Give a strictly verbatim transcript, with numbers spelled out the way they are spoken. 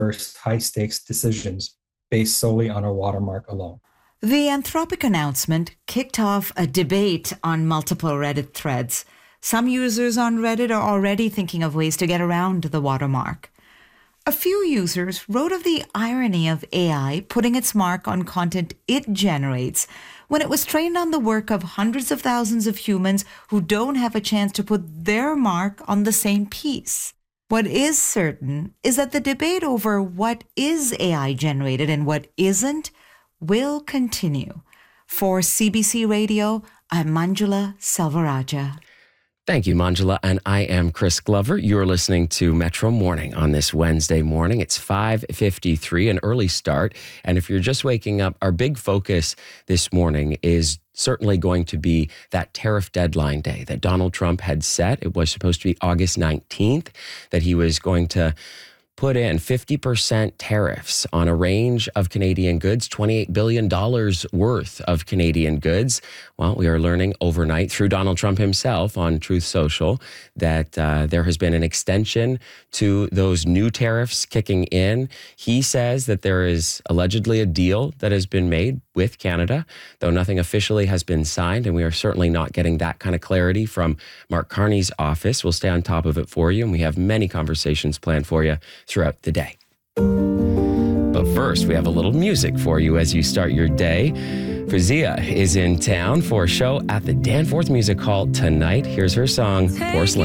first high-stakes decisions based solely on a watermark alone. The Anthropic announcement kicked off a debate on multiple Reddit threads. Some users on Reddit are already thinking of ways to get around the watermark. A few users wrote of the irony of A I putting its mark on content it generates when it was trained on the work of hundreds of thousands of humans who don't have a chance to put their mark on the same piece. What is certain is that the debate over what is A I generated and what isn't will continue. For C B C Radio, I'm Manjula Selvarajah. Thank you, Manjula, and I am Chris Glover. You're listening to Metro Morning on this Wednesday morning. It's five fifty-three, an early start. And if you're just waking up, our big focus this morning is certainly going to be that tariff deadline day that Donald Trump had set. It was supposed to be August nineteenth, that he was going to put in fifty percent tariffs on a range of Canadian goods, twenty-eight billion dollars worth of Canadian goods. Well, we are learning overnight through Donald Trump himself on Truth Social that uh, there has been an extension to those new tariffs kicking in. He says that there is allegedly a deal that has been made with Canada, though nothing officially has been signed, and we are certainly not getting that kind of clarity from Mark Carney's office. We'll stay on top of it for you, and we have many conversations planned for you throughout the day. But first, we have a little music for you as you start your day. Fazia is in town for a show at the Danforth Music Hall tonight. Here's her song, Porcelain.